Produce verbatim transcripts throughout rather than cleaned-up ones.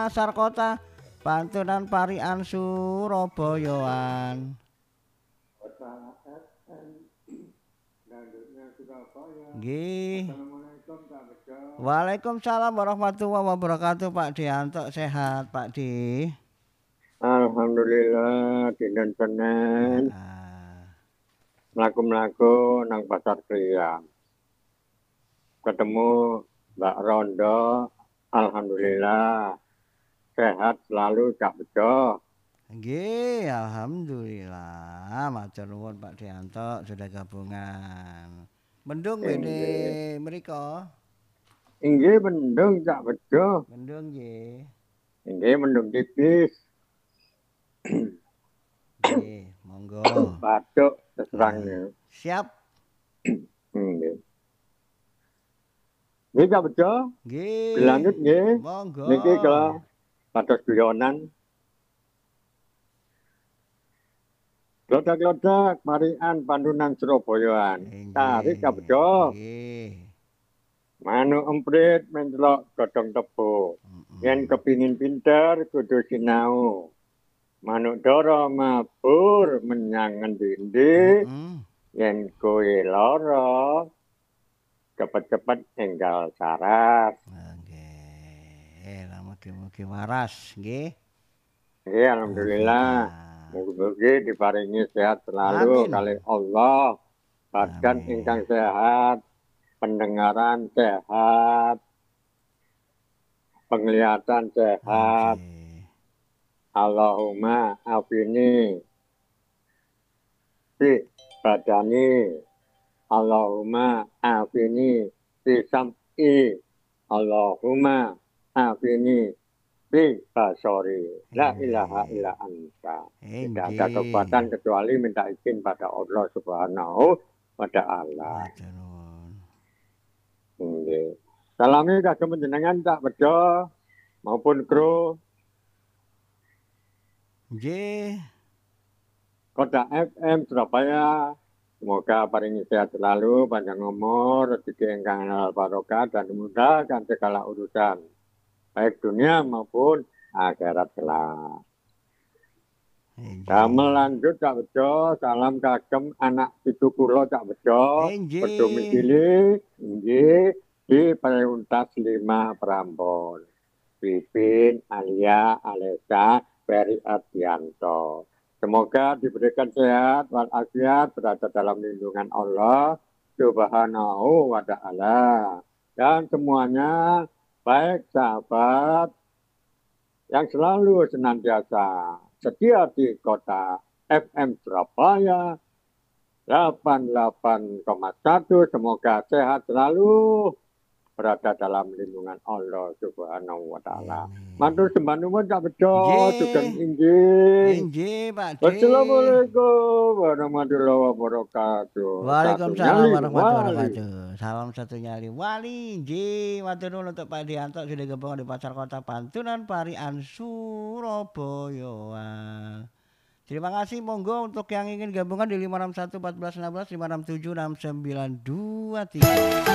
Pasar Kota Pantunan Parian Surabayaan. Nggih. Waalaikumsalam warahmatullahi wabarakatuh Pak Dianto, sehat Pak Di? Alhamdulillah dinen Senin. Mlaku-mlaku nang Pasar Kriya. Ketemu Mbak Rondo, alhamdulillah sehat selalu Cak Bejo. Nggih, alhamdulillah. Matur nuwun Pak Dianto sudah gabungan. Mendung bene mriko. Inggih mendung Cak Bejo. Mendung nggih. Inggih mendung tipis. Nggih, monggo. Batuk terserangnya. Siap. Nggih. Nggih Cak Bejo. Nggih. Dilanjut nggih. Monggo. Niki kula pados guyonan. Klodak-klodak Parian Pantunan Surabayaan. Tarik Cak Bejo. Nggih. Manuk emprit mencelok godhong tebu. Yen kepingin pinter kudu sinau. Manuk dara mabur menyang ngendi-endi. Yen kowe lara cepet-cepet enggal saras. Nggih, mugi-mugi waras nggih. Nggih, alhamdulillah. Mugi-mugi diparingi sehat selalu kalih Allah. Badan ingkang sehat, pendengaran sehat, penglihatan sehat. Allahumma afini fi badani. Allahumma afini fi sam'i. Allahumma afini fi basori. La ilaha illa anta. Tidak ada kekuatan kecuali minta izin pada Allah Subhanahu wa ta'ala. Nggih. Salami kagem panjenengan Cak Bejo maupun kru nggih. Kota F M Surabaya. Semoga paringi sehat selalu, panjang umur, rezeki ingkang halal barokah dan dimudahkan segala urusan, baik dunia maupun akhirat kelak. Damel lanjut Cak Bejo, salam kagem anak pitu kula Cak Bejo, berdomisili nggih di Peruntas lima Prambon. Pipin, Alia, Alesa, Ferry Ardianto. Semoga diberikan sehat walafiat, berada dalam lindungan Allah Subhanahu wa ta'ala. Dan semuanya baik sahabat yang selalu senantiasa setia di kota F M Surabaya delapan puluh delapan koma satu. Semoga sehat selalu, berada dalam lindungan Allah Subhanahu wa ta'ala. Matur sembah nuwun Cak Bejo, sugeng inggih. Inggih Pak Di. Assalamualaikum warahmatullahi wabarakatuh. Waalaikumsalam warahmatullahi wabarakatuh. Salam satu nyali wali. Nggih, matur nuwun untuk Pak Dianto sudah gabung di Pasar Kota Pantunan Parian Surabayaan. Terima kasih, monggo untuk yang ingin gabungan di lima enam satu empat belas enam belas lima enam tujuh enam sembilan dua tiga.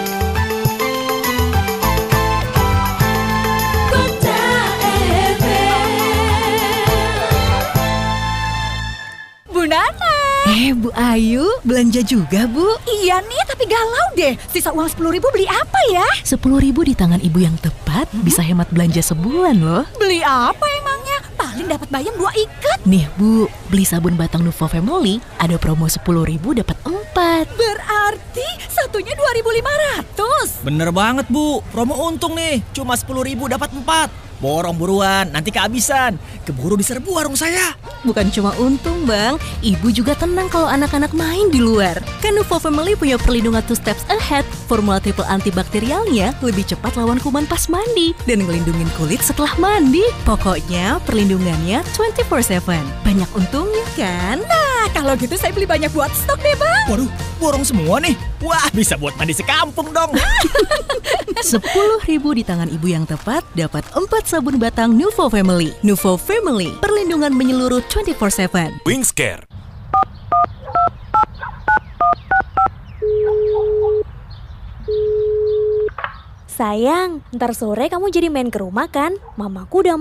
Bu Nana. Eh Bu Ayu, belanja juga Bu? Iya nih, tapi galau deh. Sisa uang sepuluh ribu beli apa ya? Sepuluh ribu di tangan ibu yang tepat hmm? bisa hemat belanja sebulan loh. Beli apa emangnya? Paling dapat bayam dua ikat. Nih Bu, beli sabun batang Nuvo Family ada promo sepuluh ribu dapat empat. Berarti satunya dua ribu lima ratus. Bener banget Bu, promo untung nih. Cuma sepuluh ribu dapat empat. Borong buruan, nanti kehabisan. Keburu diserbu warung saya. Bukan cuma untung Bang, ibu juga tenang kalau anak-anak main di luar. Kan Nuvo Family punya perlindungan two steps ahead. Formula triple antibakterialnya lebih cepat lawan kuman pas mandi dan ngelindungin kulit setelah mandi. Pokoknya perlindungannya twenty-four seven. Banyak untungnya kan? Nah, kalau gitu saya beli banyak buat stok deh Bang. Waduh, borong semua nih. Wah, bisa buat mandi sekampung dong. Sepuluh ribu di tangan ibu yang tepat dapat empat sabun batang Nuvo Family. Nuvo Family, perlindungan menyeluruh twenty-four seven. Wingscare. Sayang, ntar sore kamu jadi main ke rumah kan? Mamaku udah